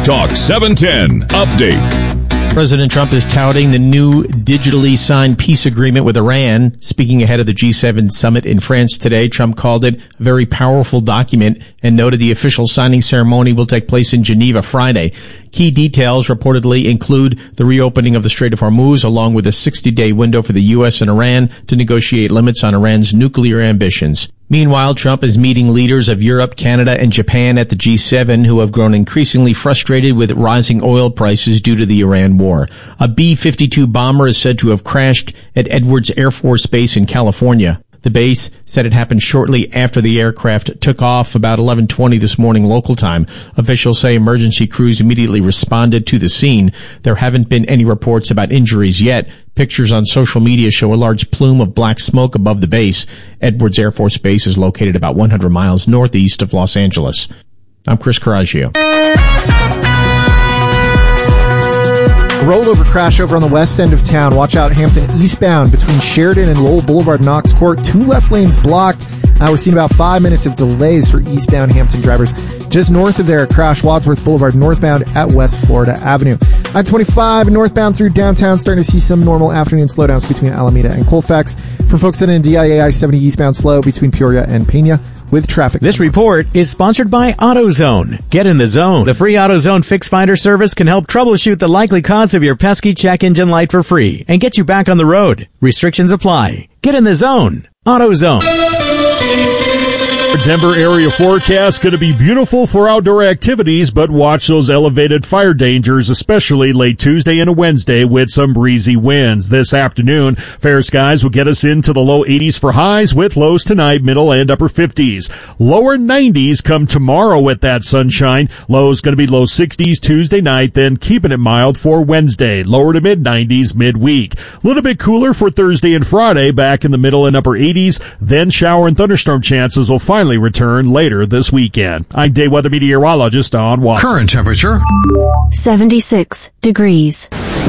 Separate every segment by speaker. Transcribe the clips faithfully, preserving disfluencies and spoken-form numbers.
Speaker 1: Talk seven ten Update.
Speaker 2: President Trump is touting the new digitally signed peace agreement with Iran. Speaking ahead of the G seven summit in France today, Trump called it a very powerful document and noted the official signing ceremony will take place in Geneva Friday. Key details reportedly include the reopening of the Strait of Hormuz, along with a sixty-day window for the U S and Iran to negotiate limits on Iran's nuclear ambitions. Meanwhile, Trump is meeting leaders of Europe, Canada, and Japan at the G seven who have grown increasingly frustrated with rising oil prices due to the Iran war. A B fifty-two bomber is said to have crashed at Edwards Air Force Base in California. The base said it happened shortly after the aircraft took off about eleven twenty this morning local time. Officials say emergency crews immediately responded to the scene. There haven't been any reports about injuries yet. Pictures on social media show a large plume of black smoke above the base. Edwards Air Force Base is located about one hundred miles northeast of Los Angeles. I'm Chris Coraggio.
Speaker 3: Rollover crash over on the west end of town. Watch out, Hampton eastbound between Sheridan and Lowell Boulevard, Knox Court. Two left lanes blocked. Uh, we're seeing about five minutes of delays for eastbound Hampton drivers. Just north of there, a crash Wadsworth Boulevard northbound at West Florida Avenue. I twenty-five northbound through downtown, starting to see some normal afternoon slowdowns between Alameda and Colfax. For folks sitting in D I A I seventy eastbound, slow between Peoria and Pena with traffic.
Speaker 4: This report is sponsored by AutoZone. Get in the zone. The free AutoZone Fix Finder service can help troubleshoot the likely cause of your pesky check engine light for free and get you back on the road. Restrictions apply. Get in the zone. AutoZone.
Speaker 5: Denver area forecast going to be beautiful for outdoor activities, but watch those elevated fire dangers, especially late Tuesday and Wednesday with some breezy winds. This afternoon, fair skies will get us into the low eighties for highs with lows tonight, middle and upper fifties. Lower nineties come tomorrow with that sunshine. Lows going to be low sixties Tuesday night, then keeping it mild for Wednesday. Lower to mid nineties midweek. A little bit cooler for Thursday and Friday, back in the middle and upper eighties. Then shower and thunderstorm chances will finally return later this weekend. I'm day weather meteorologist Don Watson.
Speaker 6: Current temperature
Speaker 7: seventy-six degrees.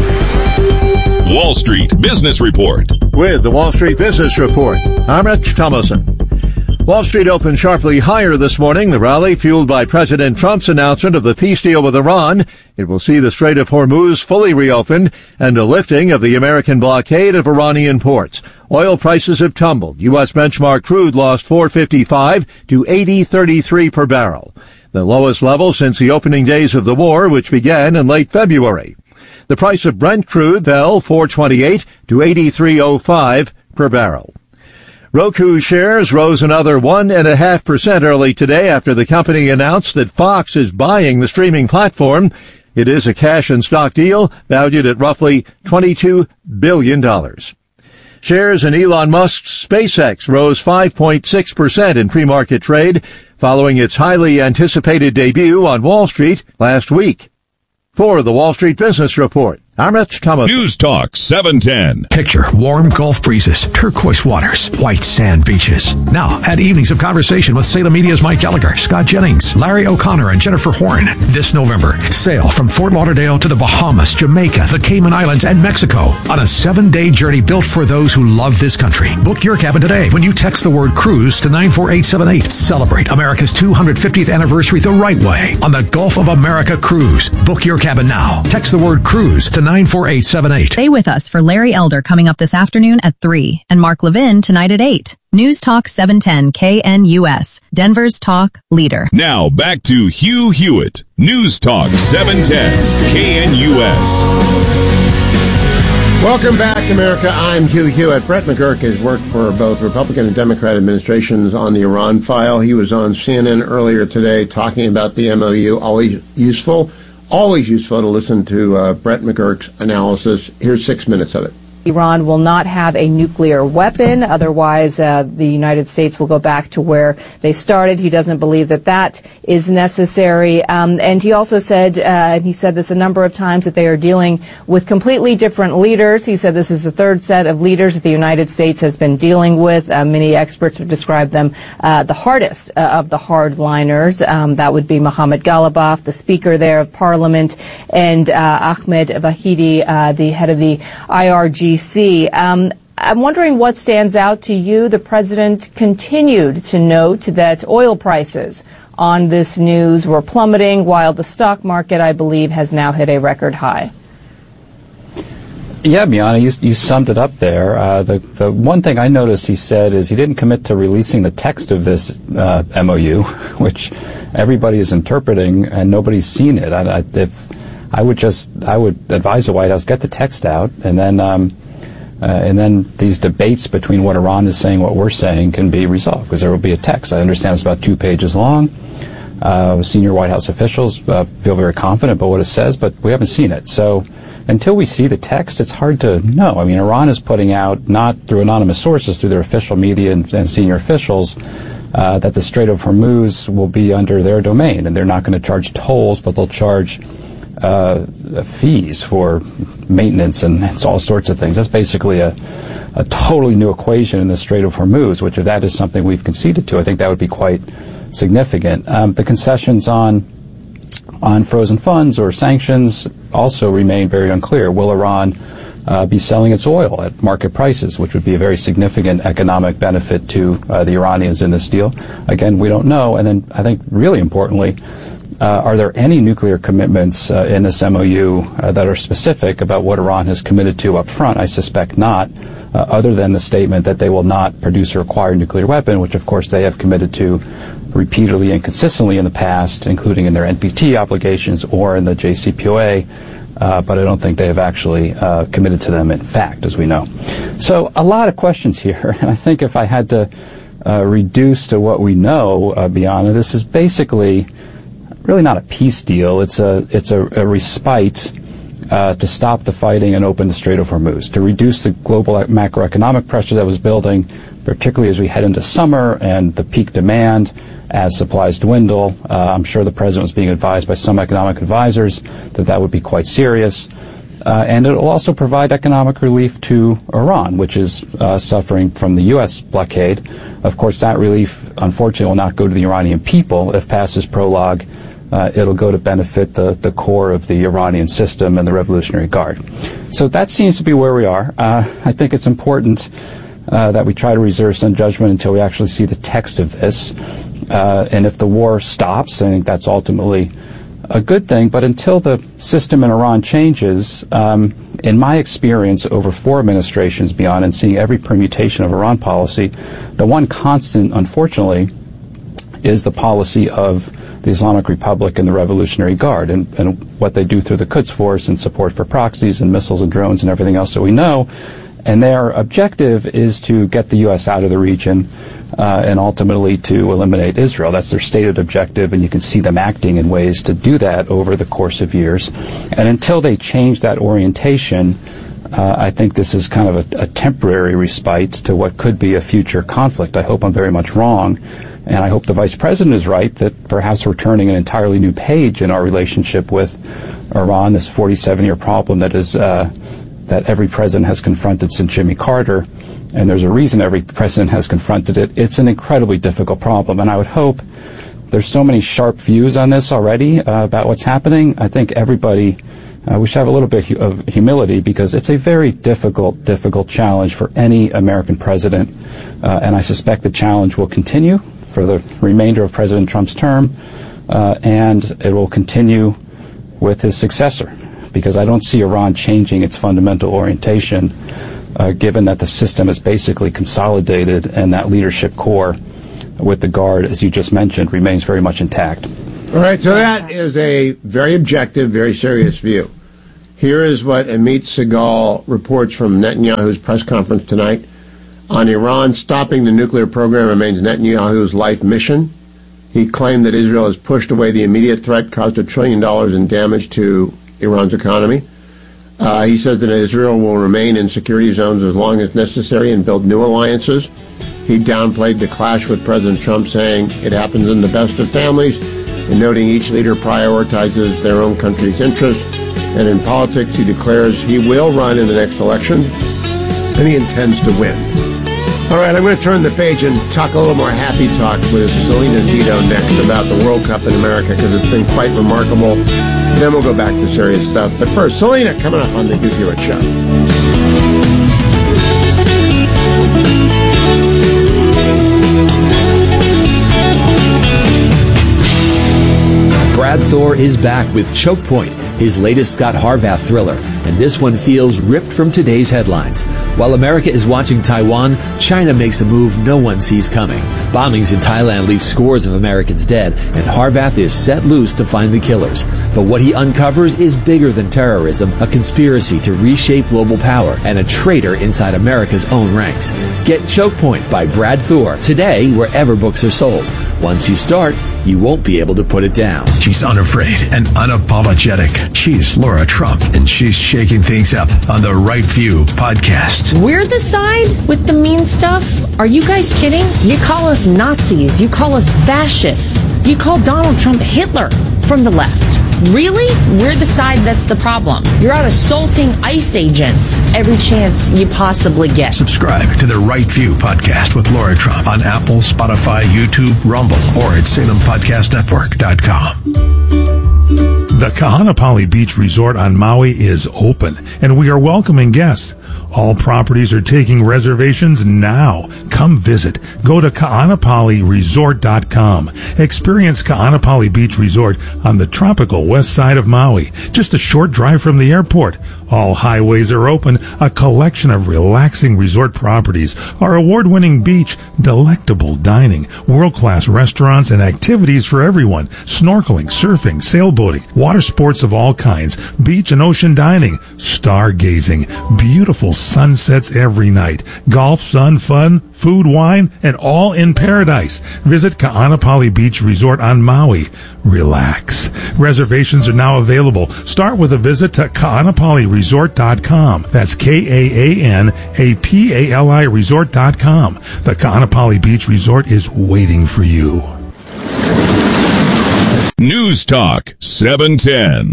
Speaker 1: Wall Street Business Report.
Speaker 8: With the Wall Street Business Report, I'm Rich Thomason. Wall Street opened sharply higher this morning. The rally fueled by President Trump's announcement of the peace deal with Iran. It will see the Strait of Hormuz fully reopened and a lifting of the American blockade of Iranian ports. Oil prices have tumbled. U S benchmark crude lost four fifty-five to eighty thirty-three per barrel, the lowest level since the opening days of the war, which began in late February. The price of Brent crude fell four twenty-eight to eighty-three oh five per barrel. Roku shares rose another one and a half percent early today after the company announced that Fox is buying the streaming platform. It is a cash and stock deal valued at roughly twenty-two billion dollars. Shares in Elon Musk's SpaceX rose five point six percent in pre-market trade following its highly anticipated debut on Wall Street last week. For the Wall Street Business Report, I'm Rich Thomas.
Speaker 1: News Talk seven ten.
Speaker 6: Picture warm Gulf breezes, turquoise waters, white sand beaches. Now, add evenings of conversation with Salem Media's Mike Gallagher, Scott Jennings, Larry O'Connor, and Jennifer Horn. This November, sail from Fort Lauderdale to the Bahamas, Jamaica, the Cayman Islands, and Mexico on a seven-day journey built for those who love this country. Book your cabin today when you text the word cruise to nine four eight seven eight. Celebrate America's two hundred fiftieth anniversary the right way on the Gulf of America Cruise. Book your cabin now. Text the word cruise to nine four eight seven eight.
Speaker 9: Stay with us for Larry Elder coming up this afternoon at three and Mark Levin tonight at eight. News Talk seven ten K N U S, Denver's talk leader.
Speaker 1: Now back to Hugh Hewitt. News Talk seven ten K N U S.
Speaker 10: Welcome back, America. I'm Hugh Hewitt. Brett McGurk has worked for both Republican and Democrat administrations on the Iran file. He was on C N N earlier today talking about the M O U. Always useful. Always useful to listen to uh, Brett McGurk's analysis. Here's six minutes of it.
Speaker 11: Iran will not have a nuclear weapon. Otherwise, uh, the United States will go back to where they started. He doesn't believe that that is necessary. Um, and he also said, uh, and he said this a number of times, that they are dealing with completely different leaders. He said this is the third set of leaders that the United States has been dealing with. Uh, many experts have described them uh, the hardest uh, of the hardliners. Um, that would be Mohammed Ghalibaf, the Speaker there of Parliament, and uh, Ahmed Vahidi, uh, the head of the I R G C. Um, I'm wondering what stands out to you. The president continued to note that oil prices on this news were plummeting, while the stock market, I believe, has now hit a record high.
Speaker 12: Yeah, Bianna, you, you summed it up there. Uh, the, the one thing I noticed he said is he didn't commit to releasing the text of this uh, M O U, which everybody is interpreting and nobody's seen it. I, I, if, I would just, I would advise the White House, get the text out, and then, um, uh, and then these debates between what Iran is saying, what we're saying, can be resolved, because there will be a text. I understand it's about two pages long. Uh, senior White House officials uh, feel very confident about what it says, but we haven't seen it. So until we see the text, it's hard to know. I mean, Iran is putting out, not through anonymous sources, through their official media and, and senior officials, uh, that the Strait of Hormuz will be under their domain, and they're not going to charge tolls, but they'll charge uh, fees for maintenance and it's all sorts of things. That's basically a, a totally new equation in the Strait of Hormuz, which if that is something we've conceded to, I think that would be quite significant. Um, the concessions on on frozen funds or sanctions also remain very unclear. Will Iran uh, be selling its oil at market prices, which would be a very significant economic benefit to uh, the Iranians in this deal? Again, we don't know. And then I think really importantly, uh, are there any nuclear commitments uh, in this M O U uh, that are specific about what Iran has committed to up front? I suspect not, uh, other than the statement that they will not produce or acquire a nuclear weapon, which of course they have committed to repeatedly and consistently in the past, including in their N P T obligations or in the J C P O A, uh, but I don't think they have actually uh, committed to them in fact, as we know. So a lot of questions here, and I think if I had to uh, reduce to what we know, uh, Bianna, this is basically really not a peace deal. It's a it's a, a respite uh, to stop the fighting and open the Strait of Hormuz, to reduce the global macroeconomic pressure that was building, particularly as we head into summer and the peak demand as supplies dwindle. Uh, I'm sure the president was being advised by some economic advisors that that would be quite serious. Uh, and it will also provide economic relief to Iran, which is uh, suffering from the U S blockade. Of course, that relief, unfortunately, will not go to the Iranian people. If passed as prologue, uh, it'll go to benefit the, the core of the Iranian system and the Revolutionary Guard. So that seems to be where we are. Uh, I think it's important uh, that we try to reserve some judgment until we actually see the text of this. Uh, and if the war stops, I think that's ultimately a good thing. But until the system in Iran changes, um, in my experience over four administrations beyond and seeing every permutation of Iran policy, the one constant, unfortunately, is the policy of the Islamic Republic and the Revolutionary Guard and, and what they do through the Quds Force and support for proxies and missiles and drones and everything else that we know. And their objective is to get the U S out of the region uh, and ultimately to eliminate Israel. That's their stated objective, and you can see them acting in ways to do that over the course of years. And until they change that orientation, uh, I think this is kind of a, a temporary respite to what could be a future conflict. I hope I'm very much wrong, and I hope the Vice President is right that perhaps we're turning an entirely new page in our relationship with Iran, this forty-seven-year problem that is uh, that every president has confronted since Jimmy Carter, and there's a reason every president has confronted it. It's an incredibly difficult problem, and I would hope there's so many sharp views on this already uh, about what's happening. I think everybody, uh, we should have a little bit of humility because it's a very difficult, difficult challenge for any American president, uh, and I suspect the challenge will continue for the remainder of President Trump's term, uh, and it will continue with his successor, because I don't see Iran changing its fundamental orientation, uh, given that the system is basically consolidated and that leadership core with the Guard, as you just mentioned, remains very much intact.
Speaker 10: All right, so that is a very objective, very serious view. Here is what Amit Segal reports from Netanyahu's press conference tonight. On Iran, stopping the nuclear program remains Netanyahu's life mission. He claimed that Israel has pushed away the immediate threat, caused a trillion dollars in damage to Iran's economy. Uh, he says that Israel will remain in security zones as long as necessary and build new alliances. He downplayed the clash with President Trump, saying it happens in the best of families, and noting each leader prioritizes their own country's interests. And in politics, he declares he will run in the next election, and he intends to win. All right, I'm going to turn the page and talk a little more happy talk with Selena Zito next about the World Cup in America, because it's been quite remarkable. Then we'll go back to serious stuff. But first, Selena coming up on the Hugh Hewitt Show.
Speaker 13: Brad Thor is back with Choke Point, his latest Scott Harvath thriller, and this one feels ripped from today's headlines. While America is watching Taiwan, China makes a move no one sees coming. Bombings in Thailand leave scores of Americans dead, and Harvath is set loose to find the killers. But what he uncovers is bigger than terrorism, a conspiracy to reshape global power, and a traitor inside America's own ranks. Get Choke Point by Brad Thor today wherever books are sold. Once you start, you won't be able to put it down.
Speaker 6: She's unafraid and unapologetic. She's Laura Trump, and she's shaking things up on the Right View podcast.
Speaker 14: We're the side with the mean stuff? Are you guys kidding? You call us Nazis. You call us fascists. You call Donald Trump Hitler from the left. Really? We're the side that's the problem. You're out assaulting ICE agents every chance you possibly get.
Speaker 6: Subscribe to the Right View podcast with Laura Trump on Apple, Spotify, YouTube, Rumble, or at Salem Podcast Network dot com.
Speaker 15: The Kahanapali Beach Resort on Maui is open, and we are welcoming guests. All properties are taking reservations now. Come visit. Go to Kahanapali Resort dot com. Experience Kahanapali Beach Resort on the tropical west side of Maui, just a short drive from the airport. All highways are open, a collection of relaxing resort properties, our award-winning beach, delectable dining, world-class restaurants, and activities for everyone. Snorkeling, surfing, sailboating, water sports of all kinds, beach and ocean dining, stargazing, beautiful sunsets every night, golf, sun, fun, food, wine, and all in paradise. Visit Kahanapali Beach Resort on Maui. Relax. Reservations are now available. Start with a visit to Kahanapali Resort dot com. That's K A A N A P A L I Resort dot com. The Kahanapali Beach Resort is waiting for you.
Speaker 1: News Talk seven ten.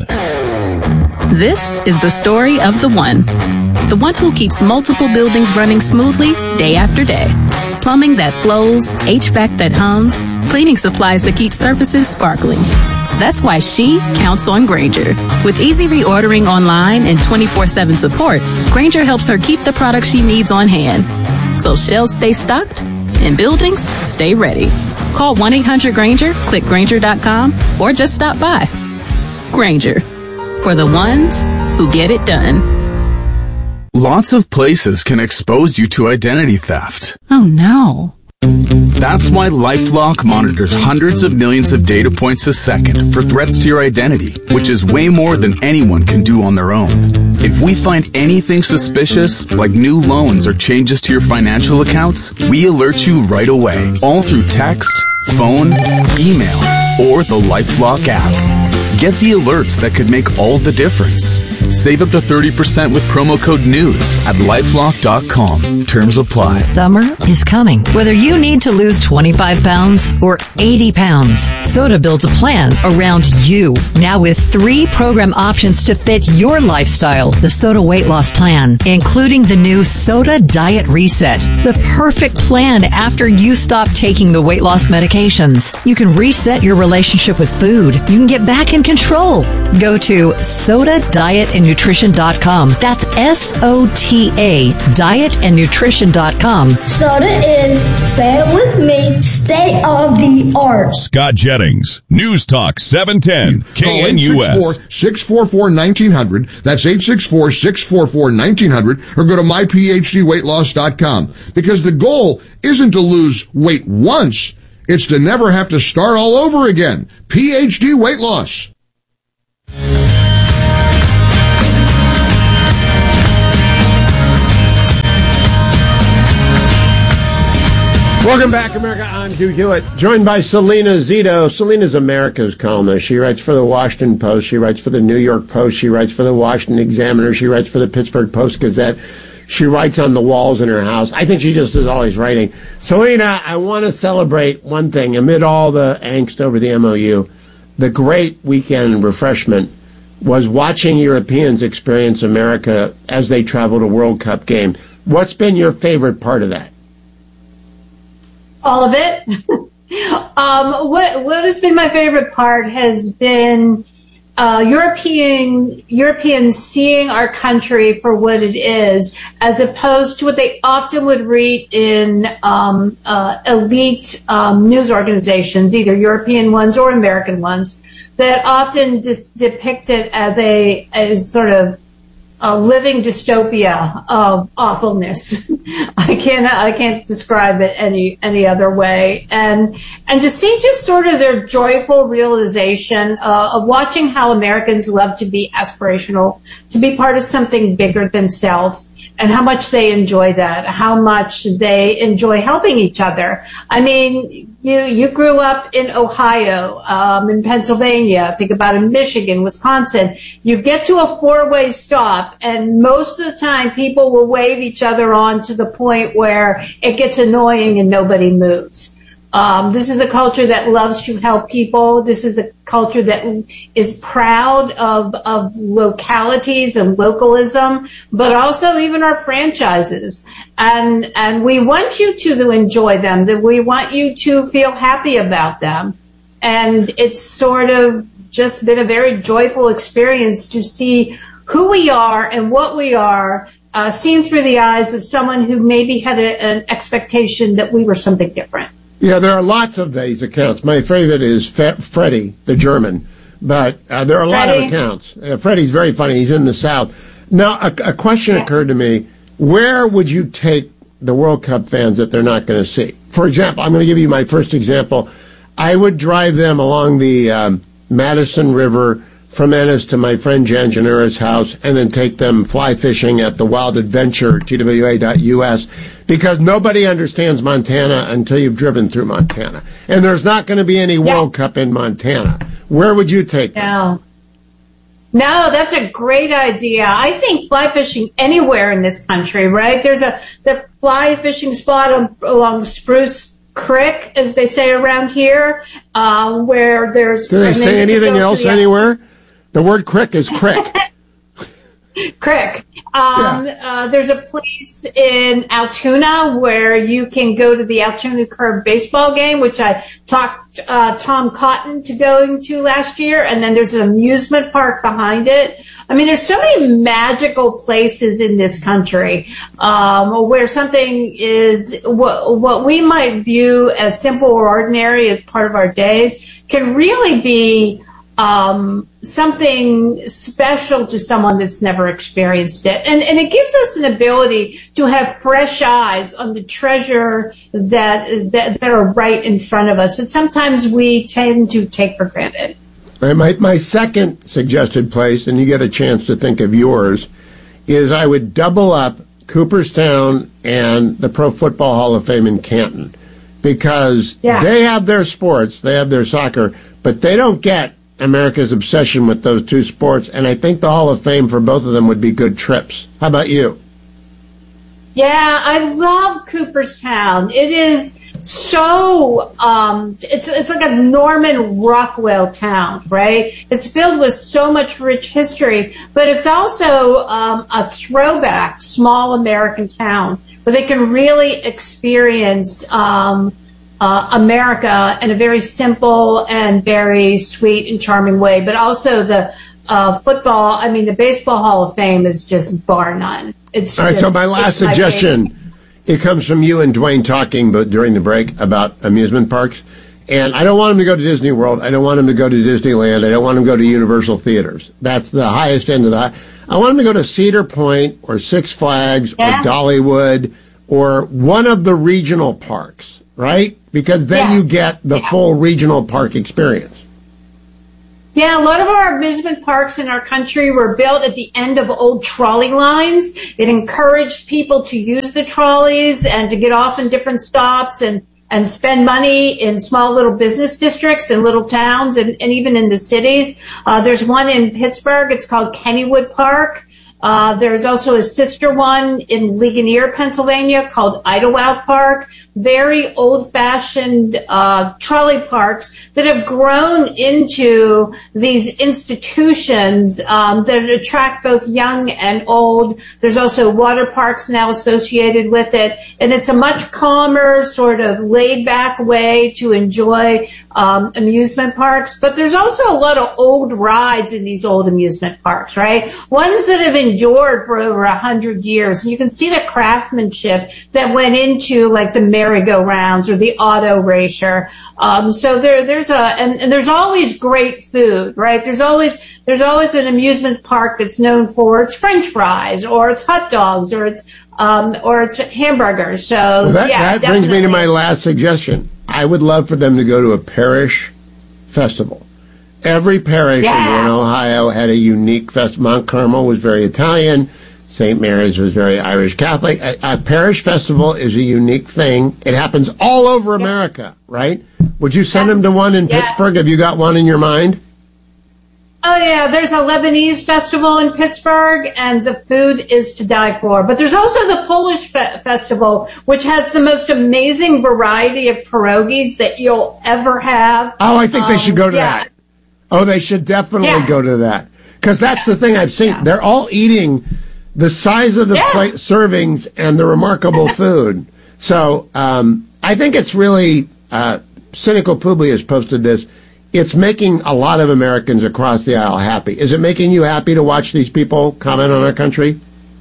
Speaker 16: This is the story of the one. The one who keeps multiple buildings running smoothly day after day. Plumbing that flows, H V A C that hums, cleaning supplies that keep surfaces sparkling. That's why she counts on Grainger. With easy reordering online and twenty-four seven support, Grainger helps her keep the products she needs on hand. So shelves stay stocked and buildings stay ready. Call one eight hundred Grainger, click Grainger dot com, or just stop by. Grainger, for the ones who get it done.
Speaker 17: Lots of places can expose you to identity theft.
Speaker 16: Oh no.
Speaker 17: That's why LifeLock monitors hundreds of millions of data points a second for threats to your identity, which is way more than anyone can do on their own. If we find anything suspicious, like new loans or changes to your financial accounts, we alert you right away, all through text, phone, email, or the LifeLock app. Get the alerts that could make all the difference. Save up to thirty percent with promo code NEWS at lifelock dot com. Terms apply.
Speaker 18: Summer is coming. Whether you need to lose twenty-five pounds or eighty pounds, Soda builds a plan around you. Now with three program options to fit your lifestyle. The Soda Weight Loss Plan, including the new Soda Diet Reset. The perfect plan after you stop taking the weight loss medications. You can reset your relationship with food. You can get back in control. Go to soda diet and nutrition dot com. That's S O T A, diet and nutrition dot com.
Speaker 19: Soda is, say it with me, state of the art.
Speaker 1: Scott Jennings, News Talk seven ten, K N U S.
Speaker 20: six four four, nineteen hundred. That's eight six four, six four four, nineteen hundred. Or go to my P H D weight loss dot com. Because the goal isn't to lose weight once, it's to never have to start all over again. P H D Weight Loss.
Speaker 10: Welcome back, America. I'm Hugh Hewitt, joined by Selena Zito. Selena's America's columnist. She writes for the Washington Post. She writes for the New York Post. She writes for the Washington Examiner. She writes for the Pittsburgh Post-Gazette. She writes on the walls in her house. I think she just is always writing. Selena, I want to celebrate one thing. Amid all the angst over the M O U, the great weekend refreshment was watching Europeans experience America as they traveled a World Cup game. What's been your favorite part of that?
Speaker 21: All of it. um, what what has been my favorite part has been uh, European Europeans seeing our country for what it is, as opposed to what they often would read in um, uh, elite um, news organizations, either European ones or American ones, that often dis- depict it as a as sort of a living dystopia of awfulness. I can't I can't describe it any any other way. And and to see just sort of their joyful realization uh, of watching how Americans love to be aspirational, to be part of something bigger than self, and how much they enjoy that, how much they enjoy helping each other. I mean, you you grew up in Ohio, um, in Pennsylvania, think about in Michigan, Wisconsin. You get to a four-way stop, and most of the time people will wave each other on to the point where it gets annoying and nobody moves. Um, this is a culture that loves to help people. This is a culture that is proud of, of localities and localism, but also even our franchises. And, and we want you to enjoy them, that we want you to feel happy about them. And it's sort of just been a very joyful experience to see who we are and what we are, uh, seen through the eyes of someone who maybe had a, an expectation that we were something different.
Speaker 10: Yeah, there are lots of these accounts. My favorite is Fe- Freddie, the German. But uh, there are a lot
Speaker 21: Freddie.
Speaker 10: of accounts. Uh, Freddie's very funny. He's in the South. Now, a, a question yeah. occurred to me. Where would you take the World Cup fans that they're not going to see? For example, I'm going to give you my first example. I would drive them along the um, Madison River from Ennis to my friend Jan Janera's house and then take them fly fishing at the Wild Adventure, T W A dot U S, because nobody understands Montana until you've driven through Montana. And there's not going to be any yeah. World Cup in Montana. Where would you take them?
Speaker 21: No. No, that's a great idea. I think fly fishing anywhere in this country, right? There's a the fly fishing spot on, along Spruce Creek, as they say around here, uh, where there's...
Speaker 10: Do they say anything else anywhere? The word crick is crick.
Speaker 21: Crick. Um, yeah. uh, there's a place in Altoona where you can go to the Altoona Curve baseball game, which I talked uh, Tom Cotton to going to last year, and then there's an amusement park behind it. I mean, there's so many magical places in this country um, where something is what, what we might view as simple or ordinary as part of our days can really be um, something special to someone that's never experienced it. And, and it gives us an ability to have fresh eyes on the treasure that, that, that are right in front of us that sometimes we tend to take for granted.
Speaker 10: My, my second suggested place, and you get a chance to think of yours, is I would double up Cooperstown and the Pro Football Hall of Fame in Canton. Because yeah. they have their sports, they have their soccer, but they don't get America's obsession with those two sports, and I think the Hall of Fame for both of them would be good trips. How about you?
Speaker 21: Yeah, I love Cooperstown. It is so, um, it's, it's like a Norman Rockwell town, right? It's filled with so much rich history, but it's also, um, a throwback, small American town where they can really experience, um, Uh, America in a very simple and very sweet and charming way, but also the uh, football, I mean, the Baseball Hall of Fame is just bar none. It's
Speaker 10: All right,
Speaker 21: just,
Speaker 10: so my last suggestion, my it comes from you and Dwayne talking but during the break about amusement parks. And I don't want him to go to Disney World. I don't want him to go to Disneyland. I don't want him to go to Universal Theaters. That's the highest end of that. I want him to go to Cedar Point or Six Flags yeah. or Dollywood or one of the regional parks. Right? Because then yeah. you get the yeah. full regional park experience.
Speaker 21: Yeah, a lot of our amusement parks in our country were built at the end of old trolley lines. It encouraged people to use the trolleys and to get off in different stops and, and spend money in small little business districts and little towns and, and even in the cities. Uh, there's one in Pittsburgh. It's called Kennywood Park. Uh, there's also a sister one in Ligonier, Pennsylvania called Idlewild Park. Very old-fashioned, uh, trolley parks that have grown into these institutions, um, that attract both young and old. There's also water parks now associated with it. And it's a much calmer, sort of laid-back way to enjoy, um, amusement parks, but there's also a lot of old rides in these old amusement parks, right? Ones that have endured for over a hundred years. And you can see the craftsmanship that went into like the merry-go-rounds or the auto racer. Um, so there, there's a, and, and there's always great food, right? There's always, there's always an amusement park that's known for its French fries or its hot dogs or its, um, or its hamburgers. So
Speaker 10: well, that,
Speaker 21: yeah,
Speaker 10: that
Speaker 21: definitely.
Speaker 10: brings me to my last suggestion. I would love for them to go to a parish festival. Every parish
Speaker 21: yeah.
Speaker 10: in Warren, Ohio had a unique festival. Mount Carmel was very Italian. Saint Mary's was very Irish Catholic. A, a parish festival is a unique thing. It happens all over America, right? Would you send them to one in
Speaker 21: yeah.
Speaker 10: Pittsburgh? Have you got one in your mind?
Speaker 21: Oh yeah, there's a Lebanese festival in Pittsburgh, and the food is to die for. But there's also the Polish fe- festival, which has the most amazing variety of pierogies that you'll ever have.
Speaker 10: Oh, I think um, they should go to
Speaker 21: yeah.
Speaker 10: that. Oh, they should definitely
Speaker 21: yeah.
Speaker 10: go to that. Because that's the thing I've seen. Yeah. They're all eating the size of the
Speaker 21: yeah.
Speaker 10: plate servings and the remarkable food. So um, I think it's really, uh, Cynical Publius posted this, it's making a lot of Americans across the aisle happy. Is it making you happy to watch these people comment on our country?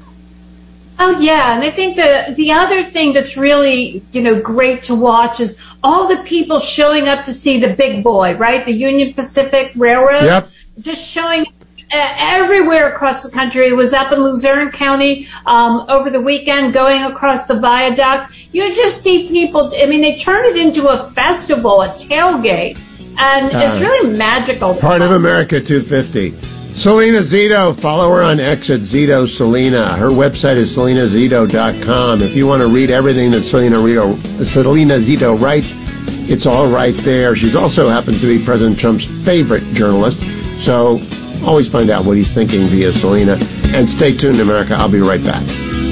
Speaker 21: Oh yeah, and I think the the other thing that's really, you know, great to watch is all the people showing up to see the big boy, right? The Union Pacific Railroad.
Speaker 10: Yep.
Speaker 21: Just showing everywhere across the country. It was up in Luzerne County um, over the weekend, going across the viaduct. You just see people, I mean, they turn it into a festival, a tailgate, and uh, it's really magical.
Speaker 10: Part of America two fifty. Selena Zito, follow her on X at Zito Selena. Her website is selena zito dot com. If you want to read everything that Selena, Rito, Selena Zito writes, it's all right there. She's also happens to be President Trump's favorite journalist, so always find out what he's thinking via Selena. And stay tuned, America. I'll be right back.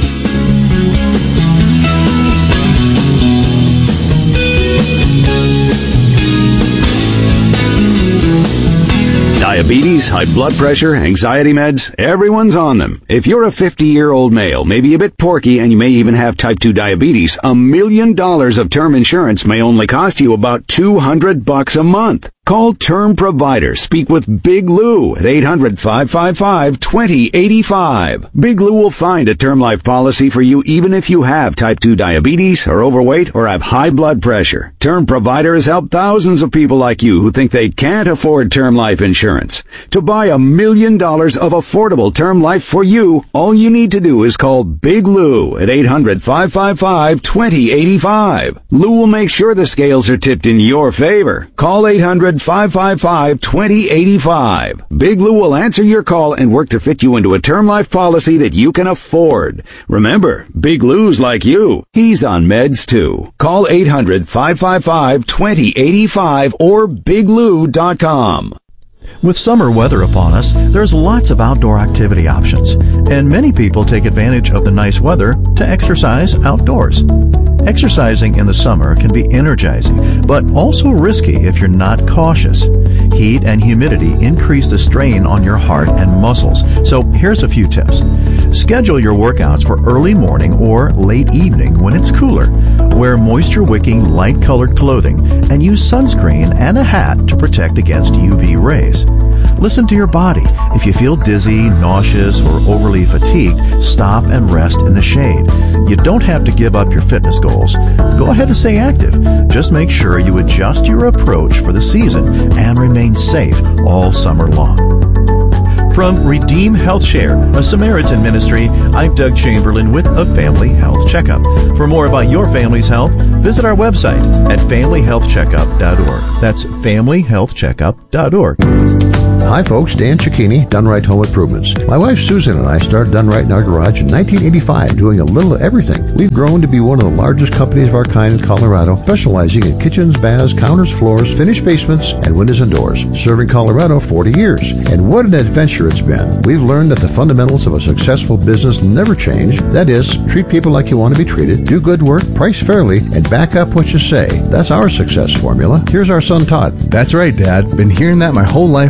Speaker 2: Diabetes, high blood pressure, anxiety meds, everyone's on them. If you're a fifty-year-old male, maybe a bit porky, and you may even have type two diabetes, a million dollars of term insurance may only cost you about two hundred bucks a month. Call Term Provider. Speak with Big Lou at eight hundred, five five five, two zero eight five. Big Lou will find a term life policy for you even if you have type two diabetes, are overweight, or have high blood pressure. Term Provider has helped thousands of people like you who think they can't afford term life insurance. To buy a million dollars of affordable term life for you, all you need to do is call Big Lou at eight hundred, five five five, two zero eight five. Lou will make sure the scales are tipped in your favor. Call eight hundred, five five five, two zero eight five. Big Lou will answer your call and work to fit you into a term life policy that you can afford. Remember, Big Lou's like you. He's on meds too. Call eight hundred, five five five, two zero eight five or big lou dot com.
Speaker 22: With summer weather upon us, there's lots of outdoor activity options, and many people take advantage of the nice weather to exercise outdoors. Exercising in the summer can be energizing, but also risky if you're not cautious. Heat and humidity increase the strain on your heart and muscles, so here's a few tips. Schedule your workouts for early morning or late evening when it's cooler. Wear moisture-wicking, light-colored clothing, and use sunscreen and a hat to protect against U V rays. Listen to your body. If you feel dizzy, nauseous, or overly fatigued, stop and rest in the shade. You don't have to give up your fitness goals. Go ahead and stay active. Just make sure you adjust your approach for the season and remain safe all summer long. From Redeem Health Share, a Samaritan ministry, I'm Doug Chamberlain with a Family Health Checkup. For more about your family's health, visit our website at family health checkup dot org. That's family health checkup dot org.
Speaker 23: Hi folks, Dan Cicchini, Done Right Home Improvements. My wife Susan and I started Done Right in our garage in nineteen eighty-five, doing a little of everything. We've grown to be one of the largest companies of our kind in Colorado, specializing in kitchens, baths, counters, floors, finished basements, and windows and doors. Serving Colorado forty years. And what an adventure it's been. We've learned that the fundamentals of a successful business never change. That is, treat people like you want to be treated, do good work, price fairly, and back up what you say. That's our success formula. Here's our son Todd.
Speaker 24: That's right, Dad. Been hearing that my whole life from you and Mom.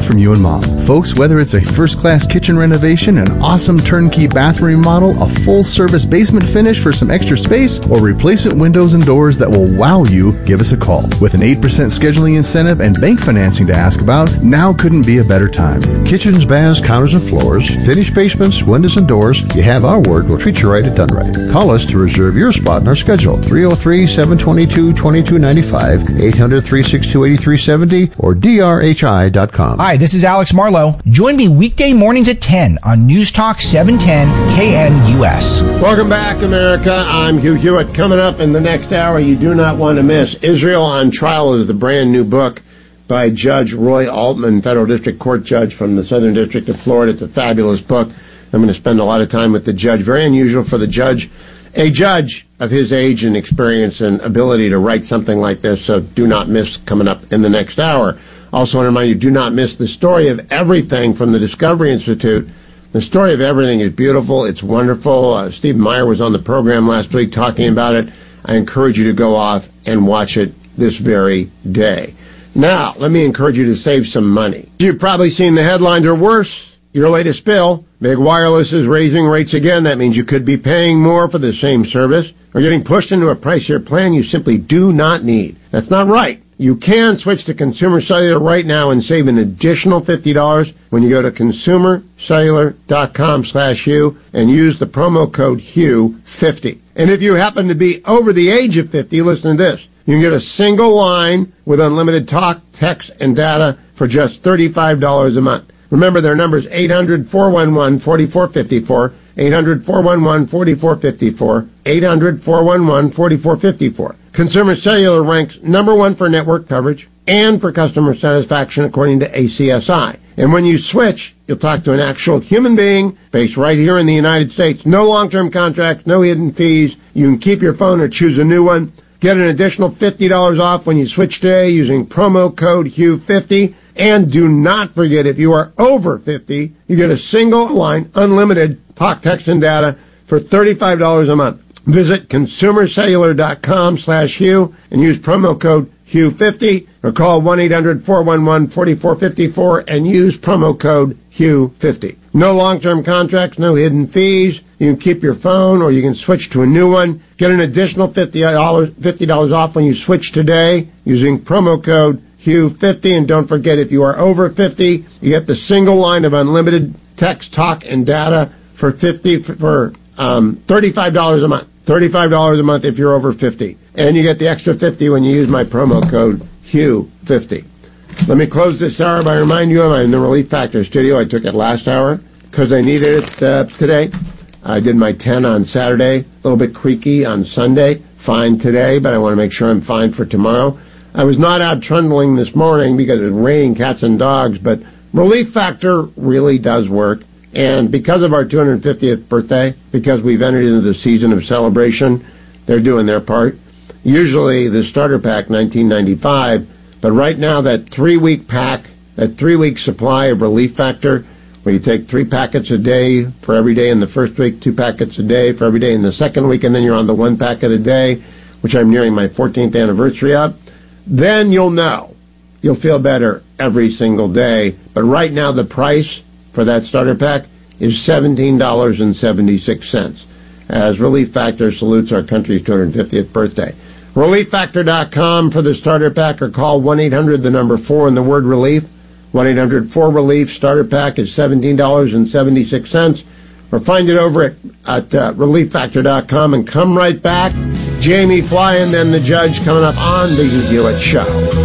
Speaker 3: com. Folks, whether it's a first-class kitchen renovation, an awesome turnkey bathroom remodel, a full-service basement finish for some extra space, or replacement windows and doors that will wow you, give us a call. With an eight percent scheduling incentive and bank financing to ask about, now couldn't be a better time.
Speaker 23: Kitchens, baths, counters, and floors, finished basements, windows, and doors, you have our word. We'll treat you right at Done Right. Call us to reserve your spot in our schedule. three oh three, seven two two, two two nine five, eight hundred, three six two, eight three seven zero, or D R H I dot com.
Speaker 4: Hi, this is Alex Marlowe. Join me weekday mornings at ten on News Talk seven ten K N U S.
Speaker 10: Welcome back, America. I'm Hugh Hewitt. Coming up in the next hour, you do not want to miss. Israel on Trial is the brand new book by Judge Roy Altman, federal district court judge from the Southern District of Florida. It's a fabulous book. I'm going to spend a lot of time with the judge. Very unusual for the judge, a judge of his age and experience and ability to write something like this, so do not miss coming up in the next hour. Also want to remind you, do not miss the story of everything from the Discovery Institute. The story of everything is beautiful. It's wonderful. Uh, Steve Meyer was on the program last week talking about it. I encourage you to go off and watch it this very day. Now, let me encourage you to save some money. You've probably seen the headlines or worse. Your latest bill, Big Wireless is raising rates again. That means you could be paying more for the same service or getting pushed into a pricier plan you simply do not need. That's not right. You can switch to Consumer Cellular right now and save an additional fifty dollars when you go to consumer cellular dot com slash Hugh and use the promo code Hugh fifty. And if you happen to be over the age of fifty, listen to this. You can get a single line with unlimited talk, text, and data for just thirty-five dollars a month. Remember, their number is eight hundred, four one one, four four five four, eight hundred, four one one, four four five four, eight hundred, four one one, four four five four. Consumer Cellular ranks number one for network coverage and for customer satisfaction, according to A C S I. And when you switch, you'll talk to an actual human being based right here in the United States. No long-term contracts, no hidden fees. You can keep your phone or choose a new one. Get an additional fifty dollars off when you switch today using promo code Hugh fifty. And do not forget, if you are over fifty, you get a single line, unlimited talk, text, and data for thirty-five dollars a month. Visit consumer cellular dot com slash Hugh and use promo code Hugh fifty or call one eight hundred, four one one, four four five four and use promo code Hugh fifty. No long-term contracts, no hidden fees. You can keep your phone or you can switch to a new one. Get an additional fifty dollars, fifty dollars off when you switch today using promo code Hugh fifty. And don't forget, if you are over fifty, you get the single line of unlimited text, talk, and data for fifty for um, thirty-five dollars a month. thirty-five dollars a month if you're over fifty. And you get the extra fifty when you use my promo code Hugh fifty. Let me close this hour by reminding you I'm in the Relief Factor studio. I took it last hour because I needed it uh, today. I did my ten on Saturday, a little bit creaky on Sunday. Fine today, but I want to make sure I'm fine for tomorrow. I was not out trundling this morning because it was raining cats and dogs, but Relief Factor really does work. And because of our two hundred fiftieth birthday, because we've entered into the season of celebration, they're doing their part. Usually the starter pack, nineteen ninety-five, but right now that three-week pack, that three-week supply of Relief Factor, where you take three packets a day for every day in the first week, two packets a day for every day in the second week, and then you're on the one packet a day, which I'm nearing my fourteenth anniversary of, then you'll know. You'll feel better every single day. But right now the price for that starter pack is seventeen dollars and seventy-six cents, as Relief Factor salutes our country's two hundred fiftieth birthday. relief factor dot com for the starter pack, or call one eight hundred, the number four, and the word relief. one eight hundred four relief. Starter pack is seventeen dollars and seventy-six cents. Or find it over at, at uh, relief factor dot com and come right back. Jamie Fly and then the judge coming up on the Hugh Hewitt Show.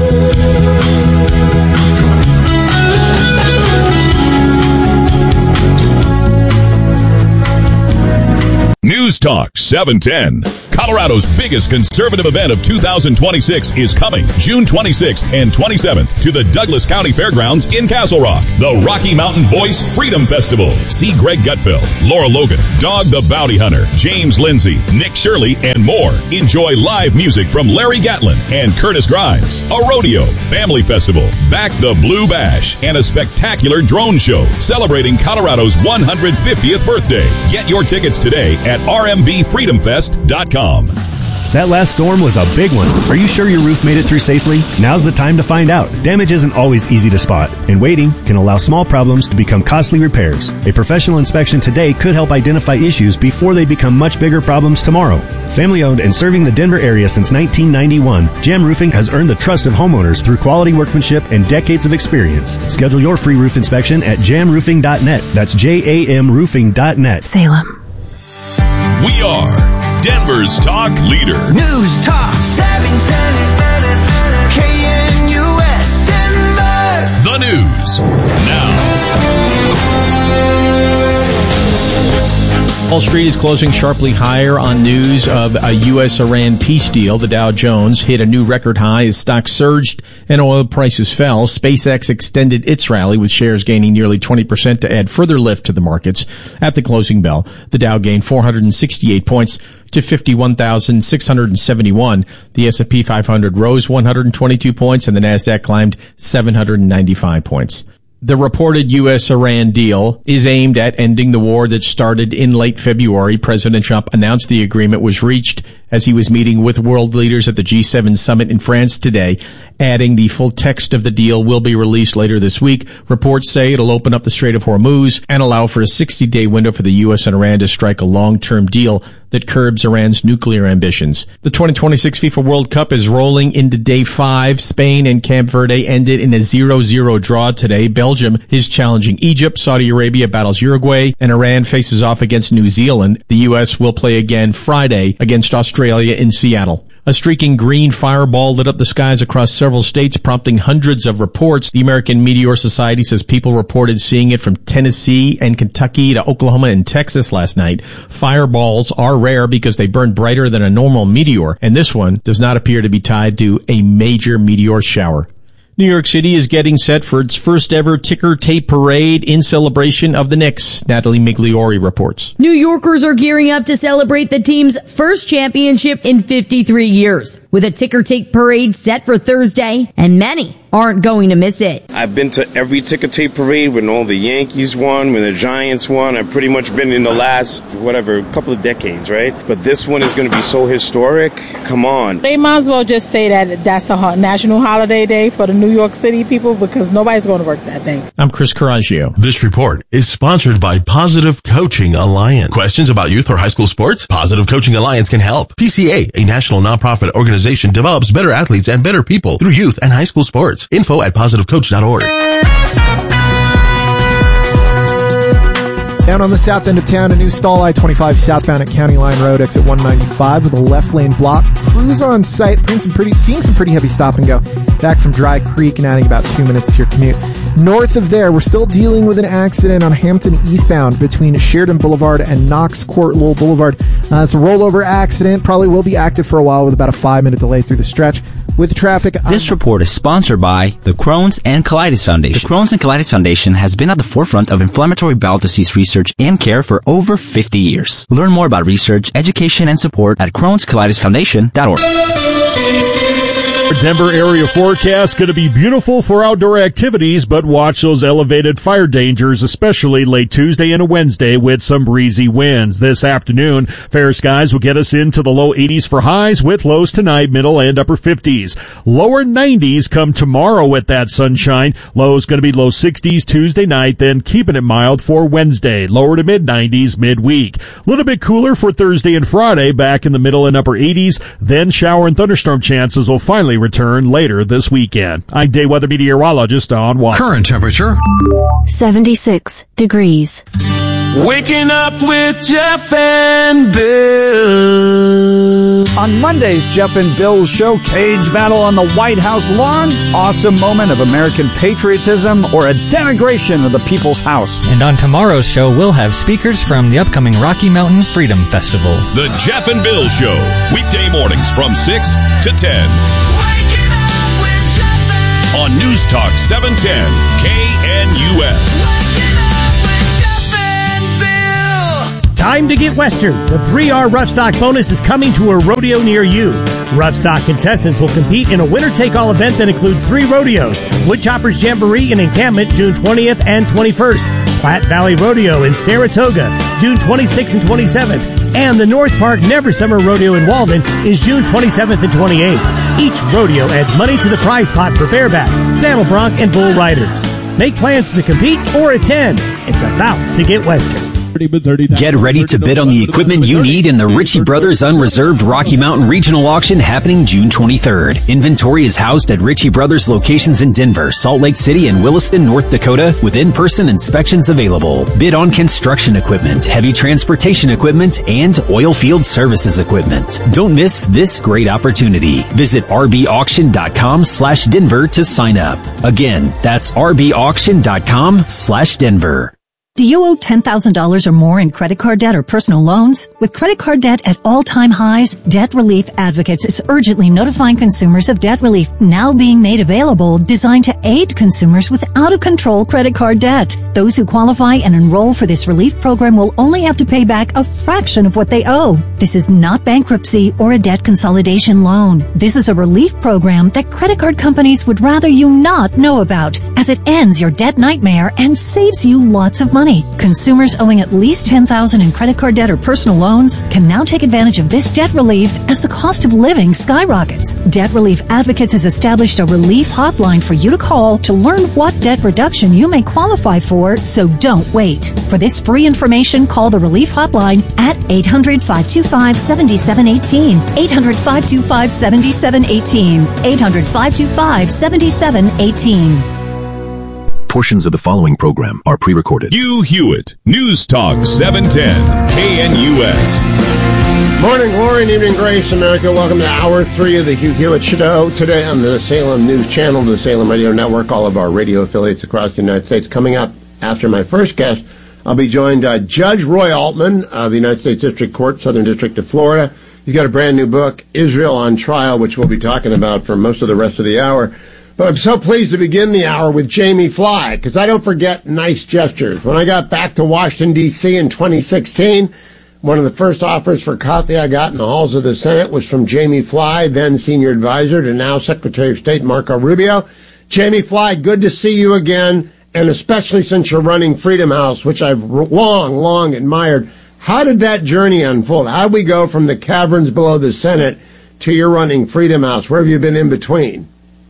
Speaker 1: News Talk seven ten. Colorado's biggest conservative event of two thousand twenty-six is coming June twenty-sixth and twenty-seventh to the Douglas County Fairgrounds in Castle Rock. The Rocky Mountain Voice Freedom Festival. See Greg Gutfeld, Laura Logan, Dog the Bounty Hunter, James Lindsay, Nick Shirley, and more. Enjoy live music from Larry Gatlin and Curtis Grimes, a rodeo, family festival, Back the Blue Bash, and a spectacular drone show celebrating Colorado's one hundred fiftieth birthday. Get your tickets today at r m v freedom fest dot com.
Speaker 5: That last storm was a big one. Are you sure your roof made it through safely? Now's the time to find out. Damage isn't always easy to spot, and waiting can allow small problems to become costly repairs. A professional inspection today could help identify issues before they become much bigger problems tomorrow. Family owned and serving the Denver area since nineteen ninety-one, Jam Roofing has earned the trust of homeowners through quality workmanship and decades of experience. Schedule your free roof inspection at jam roofing dot net. That's J A M roofing dot net.
Speaker 9: Salem.
Speaker 1: We are Denver's talk leader.
Speaker 7: News Talk seven ten K N U S Denver.
Speaker 1: The news now.
Speaker 8: Wall Street is closing sharply higher on news of a U S Iran peace deal. The Dow Jones hit a new record high as stocks surged and oil prices fell. SpaceX extended its rally with shares gaining nearly twenty percent to add further lift to the markets. At the closing bell, the Dow gained four hundred sixty-eight points to fifty-one thousand six hundred seventy-one. The S and P five hundred rose one hundred twenty-two points and the Nasdaq climbed seven hundred ninety-five points. The reported U S Iran deal is aimed at ending the war that started in late February. President Trump announced the agreement was reached as he was meeting with world leaders at the G seven summit in France today, adding the full text of the deal will be released later this week. Reports say it'll open up the Strait of Hormuz and allow for a sixty-day window for the U S and Iran to strike a long-term deal that curbs Iran's nuclear ambitions. The twenty twenty-six FIFA World Cup is rolling into day five. Spain and Cape Verde ended in a zero zero draw today. Belgium is challenging Egypt. Saudi Arabia battles Uruguay, and Iran faces off against New Zealand. The U S will play again Friday against Australia in Seattle. A streaking green fireball lit up the skies across several states, prompting hundreds of reports. The American Meteor Society says people reported seeing it from Tennessee and Kentucky to Oklahoma and Texas last night. Fireballs are rare because they burn brighter than a normal meteor, and this one does not appear to be tied to a major meteor shower. New York City is getting set for its first ever ticker tape parade in celebration of the Knicks. Natalie Migliori reports.
Speaker 24: New Yorkers are gearing up to celebrate the team's first championship in fifty-three years, with a ticker tape parade set for Thursday, and many aren't going to miss it.
Speaker 25: I've been to every ticker tape parade when all the Yankees won, when the Giants won. I've pretty much been in the last, whatever, couple of decades, right? But this one is going to be so historic. Come on.
Speaker 26: They might as well just say that that's a ho- national holiday day for the New York City people, because nobody's going to work that day.
Speaker 8: I'm Chris Coraggio.
Speaker 27: This report is sponsored by Positive Coaching Alliance. Questions about youth or high school sports? Positive Coaching Alliance can help. P C A, a national nonprofit organization, develops better athletes and better people through youth and high school sports. Info at positive coach dot org.
Speaker 28: Down on the south end of town, a new stall I twenty-five southbound at County Line Road, exit one ninety-five with a left lane block. Crews on site, seeing some pretty, seeing some pretty heavy stop and go back from Dry Creek and adding about two minutes to your commute. North of there, we're still dealing with an accident on Hampton eastbound between Sheridan Boulevard and Knox Court Lowell Boulevard. Uh, it's a rollover accident, probably will be active for a while with about a five minute delay through the stretch. With traffic,
Speaker 29: this report is sponsored by the Crohn's and Colitis Foundation. The Crohn's and Colitis Foundation has been at the forefront of inflammatory bowel disease research and care for over fifty years. Learn more about research, education, and support at crohns colitis foundation dot org.
Speaker 30: Denver area forecast going to be beautiful for outdoor activities, but watch those elevated fire dangers, especially late Tuesday and a Wednesday with some breezy winds. This afternoon, fair skies will get us into the low eighties for highs with lows tonight, middle and upper fifties. Lower nineties come tomorrow with that sunshine. Lows going to be low sixties Tuesday night, then keeping it mild for Wednesday. Lower to mid nineties midweek. A little bit cooler for Thursday and Friday, back in the middle and upper eighties. Then shower and thunderstorm chances will finally return later this weekend. I'm day weather meteorologist Don Watson.
Speaker 6: Current temperature
Speaker 31: seventy-six degrees.
Speaker 7: Waking up with Jeff and Bill.
Speaker 32: On Monday's Jeff and Bill's show, cage battle on the White House lawn, awesome moment of American patriotism, or a denigration of the People's House.
Speaker 33: And on tomorrow's show, we'll have speakers from the upcoming Rocky Mountain Freedom Festival.
Speaker 1: The Jeff and Bill Show, weekday mornings from six to ten. On News Talk seven ten K N U S.
Speaker 34: Time to get Western. The three R Rough Stock bonus is coming to a rodeo near you. Rough Stock contestants will compete in a winner-take-all event that includes three rodeos: Woodchoppers Jamboree in Encampment June twentieth and twenty-first, Platte Valley Rodeo in Saratoga, June twenty-sixth and twenty-seventh, and the North Park Never Summer Rodeo in Walden is June twenty-seventh and twenty-eighth. Each rodeo adds money to the prize pot for bareback, saddle bronc, and bull riders. Make plans to compete or attend. It's about to get Western.
Speaker 2: Get ready to bid on the equipment you need in the Ritchie Brothers Unreserved Rocky Mountain Regional Auction happening June twenty-third. Inventory is housed at Ritchie Brothers locations in Denver, Salt Lake City, and Williston, North Dakota, with in-person inspections available. Bid on construction equipment, heavy transportation equipment, and oil field services equipment. Don't miss this great opportunity. Visit rbauction.com slash Denver to sign up. Again, that's rbauction.com slash Denver.
Speaker 3: Do you owe ten thousand dollars or more in credit card debt or personal loans? With credit card debt at all-time highs, Debt Relief Advocates is urgently notifying consumers of debt relief now being made available, designed to aid consumers with out-of-control credit card debt. Those who qualify and enroll for this relief program will only have to pay back a fraction of what they owe. This is not bankruptcy or a debt consolidation loan. This is a relief program that credit card companies would rather you not know about, as it ends your debt nightmare and saves you lots of money. Consumers owing at least ten thousand dollars in credit card debt or personal loans can now take advantage of this debt relief as the cost of living skyrockets. Debt Relief Advocates has established a relief hotline for you to call to learn what debt reduction you may qualify for, so don't wait. For this free information, call the relief hotline at eight hundred, five two five, seven seven one eight, eight hundred, five two five, seven seven one eight, eight hundred, five two five, seven seven one eight.
Speaker 11: Portions of the following program are pre-recorded.
Speaker 1: Hugh Hewitt, News Talk seven ten, K N U S.
Speaker 10: Morning glory and evening grace, America. Welcome to hour three of the Hugh Hewitt Show. Today on the Salem News Channel, the Salem Radio Network, all of our radio affiliates across the United States. Coming up after my first guest, I'll be joined by Judge Roy Altman of the United States District Court, Southern District of Florida. He's got a brand new book, Israel on Trial, which we'll be talking about for most of the rest of the hour. But I'm so pleased to begin the hour with Jamie Fly, because I don't forget nice gestures. When I got back to Washington, D C in twenty sixteen, one of the first offers for coffee I got in the halls of the Senate was from Jamie Fly, then senior advisor to now Secretary of State Marco Rubio. Jamie Fly, good to see you again, and especially since you're running Freedom House, which I've long, long admired. How did that journey unfold? How did we go from the caverns below the Senate to your running Freedom House? Where have you been in between?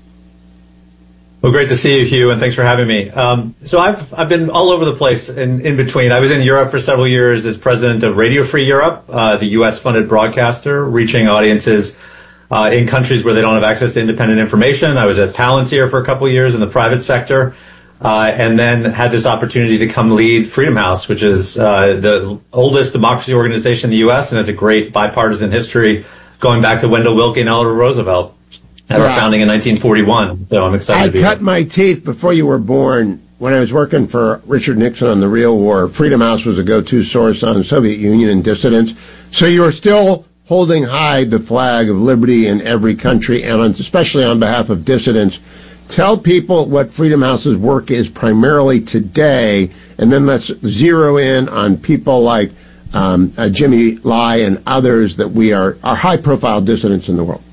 Speaker 12: Well, great to see you, Hugh, and thanks for having me. Um, so I've I've been all over the place in, in between. I was in Europe for several years as president of Radio Free Europe, uh, the U S-funded broadcaster, reaching audiences uh, in countries where they don't have access to independent information. I was at Palantir for a couple of years in the private sector, uh, and then had this opportunity to come lead Freedom House, which is uh, the oldest democracy organization in the U S and has a great bipartisan history going back to Wendell Willkie and Eleanor Roosevelt. At our founding in nineteen forty-one, so I'm excited
Speaker 10: I
Speaker 12: to be
Speaker 10: cut
Speaker 12: here.
Speaker 10: my teeth before you were born. When I was working for Richard Nixon on the Real War, Freedom House was a go-to source on Soviet Union and dissidents. So you are still holding high the flag of liberty in every country, and on, especially on behalf of dissidents. Tell people what Freedom House's work is primarily today, and then let's zero in on people like um, uh, Jimmy Lai and others that we are, are high-profile dissidents in the world.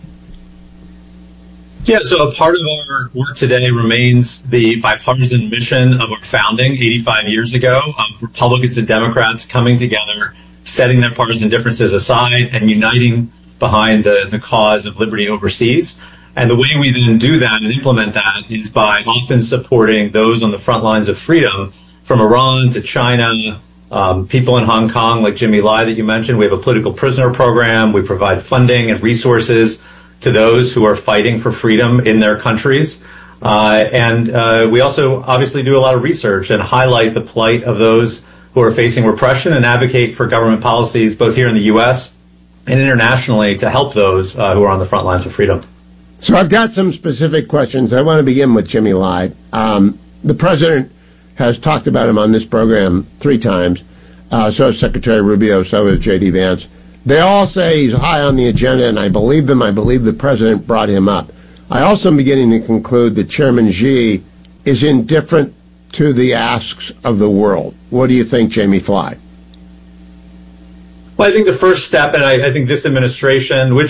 Speaker 12: Yeah, so a part of our work today remains the bipartisan mission of our founding eighty-five years ago, of Republicans and Democrats coming together, setting their partisan differences aside, and uniting behind the, the cause of liberty overseas. And the way we then do that and implement that is by often supporting those on the front lines of freedom, from Iran to China, um, people in Hong Kong like Jimmy Lai that you mentioned. We have a political prisoner program. We provide funding and resources to those who are fighting for freedom in their countries. Uh, and uh, we also obviously do a lot of research and highlight the plight of those who are facing repression and advocate for government policies both here in the U S and internationally to help those uh, who are on the front lines of freedom.
Speaker 10: So I've got some specific questions. I want to begin with Jimmy Lai. Um, the president has talked about him on this program three times. Uh, so has Secretary Rubio, so has J D Vance. They all say he's high on the agenda, and I believe them. I believe the president brought him up. I also am beginning to conclude that Chairman Xi is indifferent to the asks of the world. What do you think, Jamie Fly?
Speaker 12: Well, I think the first step, and I, I think this administration, which